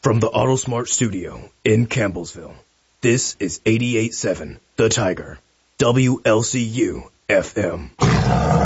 From the AutoSmart studio in Campbellsville, this is 88.7 The Tiger, WLCU FM.